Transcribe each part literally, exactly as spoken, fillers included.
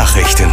Nachrichten.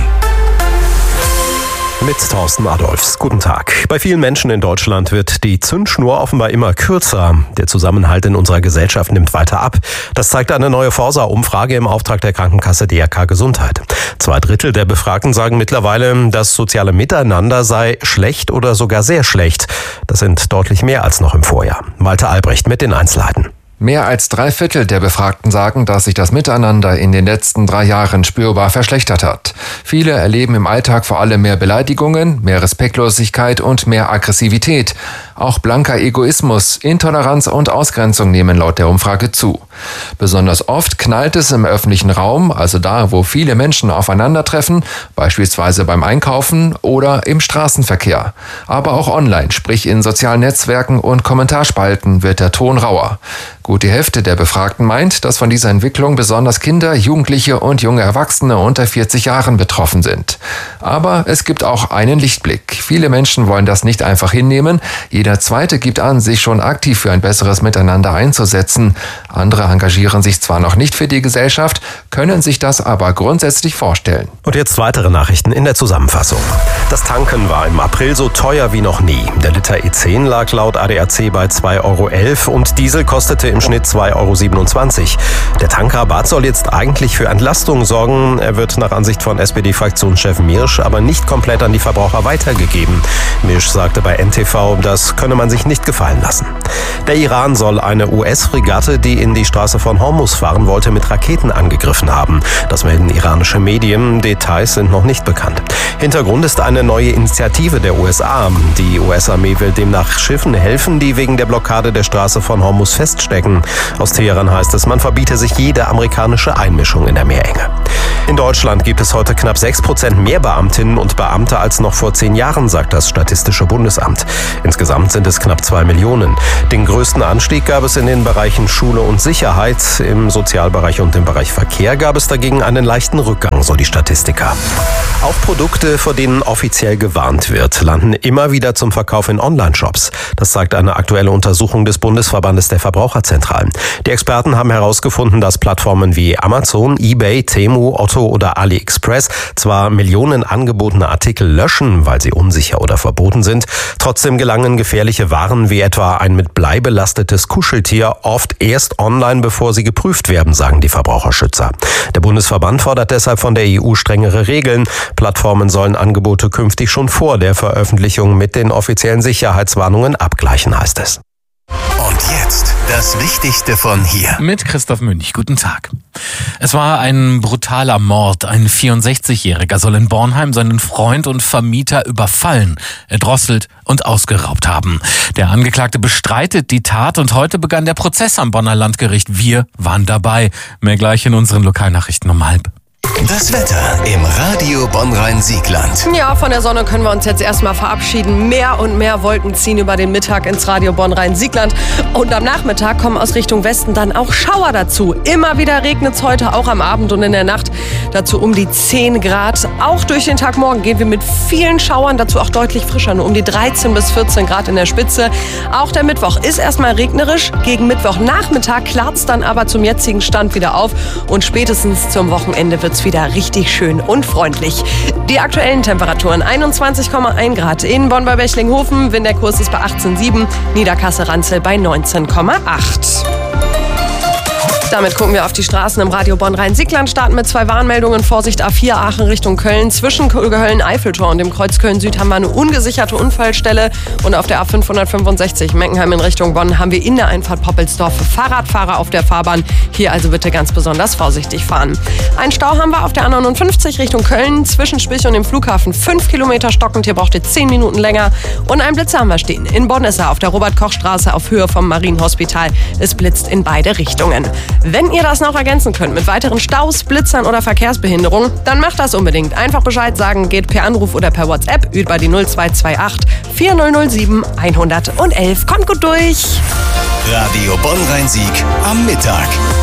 Mit Thorsten Adolfs. Guten Tag. Bei vielen Menschen in Deutschland wird die Zündschnur offenbar immer kürzer. Der Zusammenhalt in unserer Gesellschaft nimmt weiter ab. Das zeigt eine neue Forsa-Umfrage im Auftrag der Krankenkasse D R K Gesundheit. Zwei Drittel der Befragten sagen mittlerweile, das soziale Miteinander sei schlecht oder sogar sehr schlecht. Das sind deutlich mehr als noch im Vorjahr. Malte Albrecht mit den Einzelheiten. Mehr als drei Viertel der Befragten sagen, dass sich das Miteinander in den letzten drei Jahren spürbar verschlechtert hat. Viele erleben im Alltag vor allem mehr Beleidigungen, mehr Respektlosigkeit und mehr Aggressivität. Auch blanker Egoismus, Intoleranz und Ausgrenzung nehmen laut der Umfrage zu. Besonders oft knallt es im öffentlichen Raum, also da, wo viele Menschen aufeinandertreffen, beispielsweise beim Einkaufen oder im Straßenverkehr. Aber auch online, sprich in sozialen Netzwerken und Kommentarspalten, wird der Ton rauer. Gut die Hälfte der Befragten meint, dass von dieser Entwicklung besonders Kinder, Jugendliche und junge Erwachsene unter vierzig Jahren betroffen sind. Aber es gibt auch einen Lichtblick. Viele Menschen wollen das nicht einfach hinnehmen. Jeder Zweite gibt an, sich schon aktiv für ein besseres Miteinander einzusetzen. Andere engagieren sich zwar noch nicht für die Gesellschaft, können sich das aber grundsätzlich vorstellen. Und jetzt weitere Nachrichten in der Zusammenfassung. Das Tanken war im April so teuer wie noch nie. Der Liter E zehn lag laut A D A C bei zwei Euro elf und Diesel kostete im Schnitt zwei Euro siebenundzwanzig. Der Tankrabatt soll jetzt eigentlich für Entlastung sorgen. Er wird nach Ansicht von S P D-Fraktionschef Mirsch aber nicht komplett an die Verbraucher weitergegeben. Mirsch sagte bei N T V, das könne man sich nicht gefallen lassen. Der Iran soll eine U S-Fregatte, die in die Straße von Hormuz fahren wollte, mit Raketen angegriffen haben. Das melden iranische Medien. Details sind noch nicht bekannt. Hintergrund ist eine neue Initiative der U S A. Die U S-Armee will demnach Schiffen helfen, die wegen der Blockade der Straße von Hormuz feststecken. Aus Teheran heißt es, man verbiete sich jede amerikanische Einmischung in der Meerenge. In Deutschland gibt es heute knapp sechs Prozent mehr Beamtinnen und Beamte als noch vor zehn Jahren, sagt das Statistische Bundesamt. Insgesamt sind es knapp zwei Millionen. Den größten Anstieg gab es in den Bereichen Schule und Sicherheit. Im Sozialbereich und im Bereich Verkehr gab es dagegen einen leichten Rückgang, so die Statistiker. Auch Produkte, vor denen offiziell gewarnt wird, landen immer wieder zum Verkauf in Online-Shops. Das zeigt eine aktuelle Untersuchung des Bundesverbandes der Verbraucherzentralen. Die Experten haben herausgefunden, dass Plattformen wie Amazon, eBay, Temu, Otto oder AliExpress zwar Millionen angebotene Artikel löschen, weil sie unsicher oder verboten sind, trotzdem gelangen gefährliche Waren wie etwa ein mit Blei belastetes Kuscheltier oft erst online, bevor sie geprüft werden, sagen die Verbraucherschützer. Der Bundesverband fordert deshalb von der E U strengere Regeln. Plattformen sollen Angebote künftig schon vor der Veröffentlichung mit den offiziellen Sicherheitswarnungen abgleichen, heißt es. Und jetzt das Wichtigste von hier. Mit Christoph Münch. Guten Tag. Es war ein brutaler Mord. Ein vierundsechzigjähriger soll in Bornheim seinen Freund und Vermieter überfallen, erdrosselt und ausgeraubt haben. Der Angeklagte bestreitet die Tat und heute begann der Prozess am Bonner Landgericht. Wir waren dabei. Mehr gleich in unseren Lokalnachrichten um halb. Das Wetter im Radio Bonn-Rhein-Siegland. Ja, von der Sonne können wir uns jetzt erstmal verabschieden. Mehr und mehr Wolken ziehen über den Mittag ins Radio Bonn-Rhein-Siegland. Und am Nachmittag kommen aus Richtung Westen dann auch Schauer dazu. Immer wieder regnet es heute, auch am Abend und in der Nacht. Dazu um die zehn Grad. Auch durch den Tag morgen gehen wir mit vielen Schauern, dazu auch deutlich frischer, nur um die dreizehn bis vierzehn Grad in der Spitze. Auch der Mittwoch ist erstmal regnerisch. Gegen Mittwochnachmittag klart es dann aber zum jetzigen Stand wieder auf. Und spätestens zum Wochenende wird es wieder richtig schön und freundlich. Die aktuellen Temperaturen einundzwanzig Komma eins Grad in Bonn bei Bechlinghofen, Winterkurs ist bei achtzehn Komma sieben, Niederkassel-Ranzel bei neunzehn Komma acht. Damit gucken wir auf die Straßen im Radio Bonn-Rhein-Siegland, starten mit zwei Warnmeldungen. Vorsicht A vier Aachen Richtung Köln. Zwischen Köln-Eiffeltor und dem Kreuz Köln-Süd haben wir eine ungesicherte Unfallstelle. Und auf der A fünfhundertfünfundsechzig Meckenheim in Richtung Bonn haben wir in der Einfahrt Poppelsdorf Fahrradfahrer auf der Fahrbahn. Hier also bitte ganz besonders vorsichtig fahren. Einen Stau haben wir auf der A neunundfünfzig Richtung Köln. Zwischen Spich und dem Flughafen fünf Kilometer stockend. Hier braucht ihr zehn Minuten länger. Und einen Blitzer haben wir stehen. In Bonn ist er auf der Robert-Koch-Straße auf Höhe vom Marienhospital. Es blitzt in beide Richtungen. Wenn ihr das noch ergänzen könnt mit weiteren Staus, Blitzern oder Verkehrsbehinderung, dann macht das unbedingt. Einfach Bescheid sagen, geht per Anruf oder per WhatsApp über die null zwei zwei acht vier null null sieben eins eins eins. Kommt gut durch! Radio Bonn-Rhein-Sieg am Mittag.